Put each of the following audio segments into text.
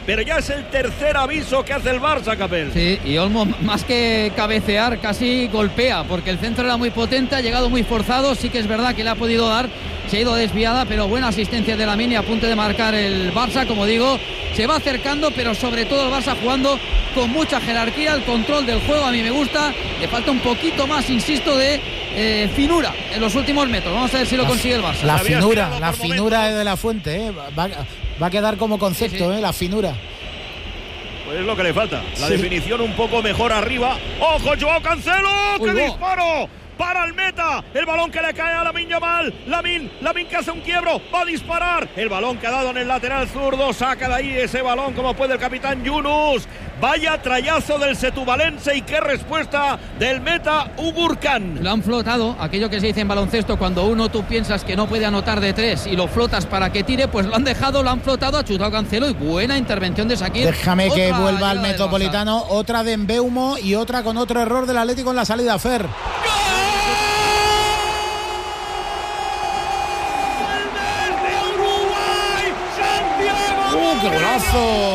pero ya es el tercer aviso que hace el Barça, Capel. Sí, y Olmo, más que cabecear, casi golpea, porque el centro era muy potente, ha llegado muy forzado. Sí que es verdad que le ha podido dar, se ha ido desviada, pero buena asistencia de Lamine, a punto de marcar el Barça. Como digo, se va acercando, pero sobre todo el Barça jugando con mucha jerarquía. El control del juego a mí me gusta, le falta un poquito más, insisto, de finura en los últimos metros. Vamos a ver si lo consigue el Barça. La finura es de La Fuente, va a quedar como concepto, la finura. Pues es lo que le falta, la definición un poco mejor arriba. ¡Ojo, Joao Cancelo! ¡Qué disparo! Para el meta, el balón que le cae a Lamine Yamal. Lamine que hace un quiebro, va a disparar. El balón que ha dado en el lateral zurdo, saca de ahí ese balón como puede el capitán Yunus. Vaya trayazo del setubalense y qué respuesta del meta Ugurcan. Lo han flotado, aquello que se dice en baloncesto, cuando tú piensas que no puede anotar de 3 y lo flotas para que tire, pues lo han dejado, lo han flotado, ha chutado Cancelo y buena intervención de Shaqiri. Déjame que vuelva al Metropolitano, otra de Mbeumo y otra con otro error del Atlético en la salida, Fer. ¡Qué golazo!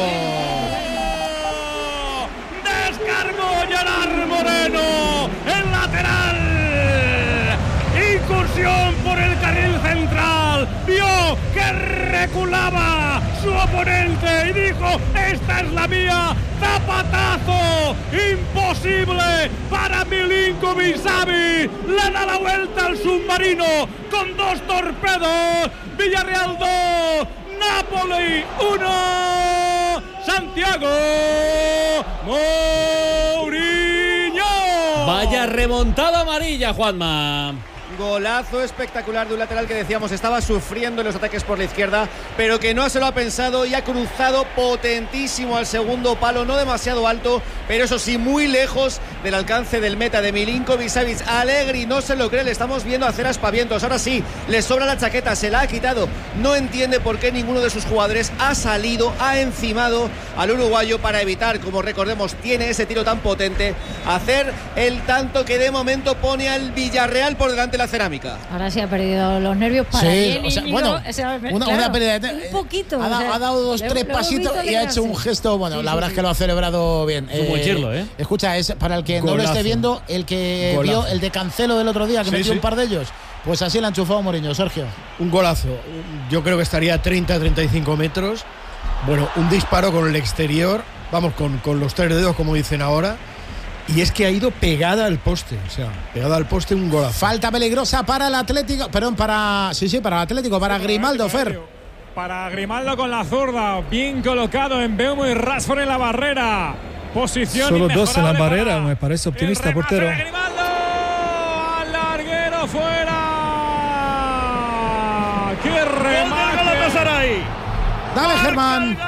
Descargó Gerard Moreno, el lateral. Incursión por el carril central. Vio que reculaba su oponente y dijo: esta es la mía. Zapatazo imposible para Milinković-Savić. Le da la vuelta al submarino con 2 torpedos. Villarreal 2. Napoli 1, Santiago Mourinho. Vaya remontada amarilla, Juanma. Golazo espectacular de un lateral que decíamos estaba sufriendo en los ataques por la izquierda, pero que no se lo ha pensado y ha cruzado potentísimo al segundo palo, no demasiado alto, pero eso sí, muy lejos del alcance del meta de Milinković-Savić. Allegri no se lo cree, le estamos viendo hacer aspavientos. Ahora sí, le sobra la chaqueta, se la ha quitado. No entiende por qué ninguno de sus jugadores ha salido, ha encimado al uruguayo para evitar, como recordemos, tiene ese tiro tan potente, hacer el tanto que de momento pone al Villarreal por delante de la cerámica. Ahora sí ha perdido los nervios para él. O sea, una pérdida de un poquito. Ha dado 2-3 pasitos y ha hecho un gesto. Bueno, la verdad es que lo ha celebrado bien. Es un buen chirlo, Escucha, es para el que no lo esté viendo, el que vio el de Cancelo del otro día, que metió un par de ellos. Pues así le ha enchufado Mourinho, Sergio. Un golazo. Yo creo que estaría a 30-35 metros. Bueno, un disparo con el exterior. Vamos, con los 3 dedos, como dicen ahora. Y es que ha ido pegada al poste, pegada al poste, un golazo. Falta peligrosa para el Atlético, para el Atlético, para Grimaldo, Fer. Para Grimaldo con la zurda, bien colocado en Mbeumo y Rashford en la barrera. Posición solo 2 en la barrera, me parece optimista, portero. Grimaldo, al larguero fuera. ¡Qué remate! Galatasaray. Dale, Germán.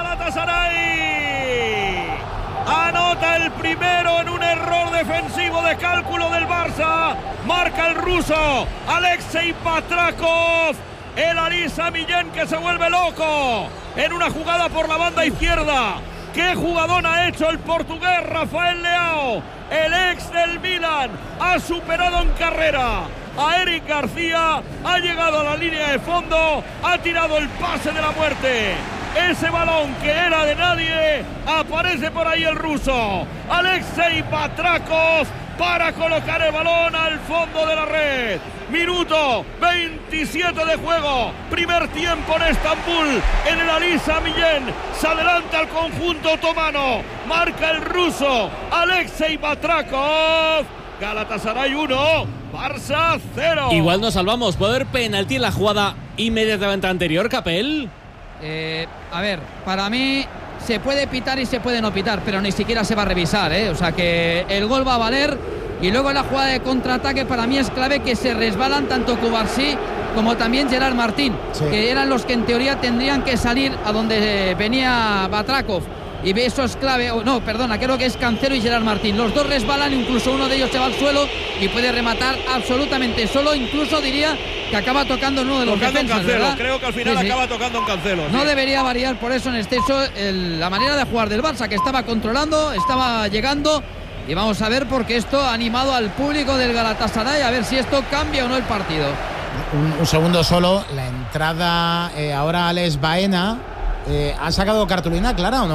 Anota el primero en un error defensivo de cálculo del Barça. Marca el ruso Alexei Batrakov. El Alisa Millén que se vuelve loco en una jugada por la banda izquierda. ¡Qué jugadón ha hecho el portugués Rafael Leao! El ex del Milan ha superado en carrera a Eric García. Ha llegado a la línea de fondo. Ha tirado el pase de la muerte. Ese balón que era de nadie, aparece por ahí el ruso Alexei Batrakov para colocar el balón al fondo de la red. Minuto 27 de juego, primer tiempo en Estambul, en el Alisa Millén. Se adelanta el conjunto otomano, marca el ruso Alexei Batrakov. Galatasaray 1, Barça 0. Igual nos salvamos. ¿Puede haber penalti en la jugada inmediatamente anterior, Capel? A ver, para mí se puede pitar y se puede no pitar, pero ni siquiera se va a revisar, O sea que el gol va a valer. Y luego en la jugada de contraataque para mí es clave que se resbalan tanto Cubarsí como también Gerard Martín, que eran los que en teoría tendrían que salir a donde venía Batrakov. Y eso es clave, creo que es Cancelo y Gerard Martín. Los dos resbalan, incluso uno de ellos se va al suelo y puede rematar absolutamente solo. Incluso diría que acaba tocando uno de los defensas, ¿verdad? Creo que al final acaba tocando un Cancelo. No debería variar por eso en exceso la manera de jugar del Barça, que estaba controlando, estaba llegando. Y vamos a ver, porque esto ha animado al público del Galatasaray, a ver si esto cambia o no el partido. Un segundo solo, la entrada ahora Alex Baena. ¿Ha sacado cartulina clara o no?